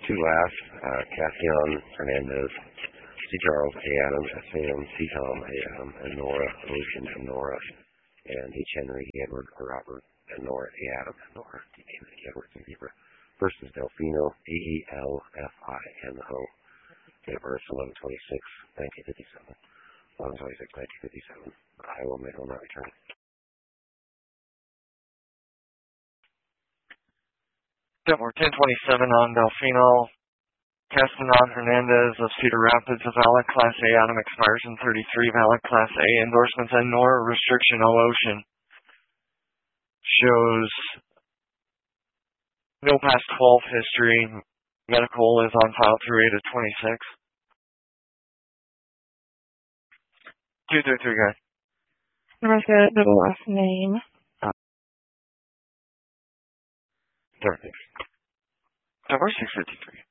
two last, Cassian Hernandez, C. Charles A. Adams, S.A.M., C. Tom A. Adams, and Nora Ocean and Nora, and H. Henry Edward Robert, and Nora A. Adams, and Nora D. Edwards, and Hebrew. First is Delfino, A-E-L-F-I-N-O. Date of birth 11/26/1957. 11/26/1957. Iowa mail not return. Network 1027 on Delfino. Castanon Hernandez of Cedar Rapids, a valid Class A item expires in 33, valid Class A endorsements, and Nora restriction all ocean. Shows no past 12 history. Medical is on file through 8/26. 233 guy. Nebraska, the last name. Perfect. Number 653.